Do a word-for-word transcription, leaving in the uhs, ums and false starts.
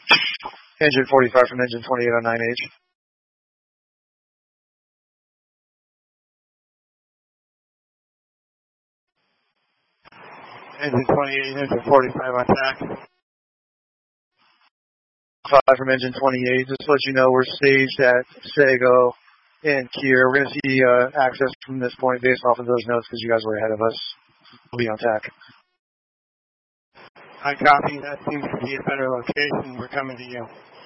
Engine forty-five from engine twenty-eight on nine H. Engine twenty-eight, engine forty-five on tack. Five from engine twenty-eight. Just to let you know, we're staged at Sago and Kier. We're going to see uh, access from this point based off of those notes because you guys were ahead of us. We'll be on tack. I copy. That seems to be a better location. We're coming to you.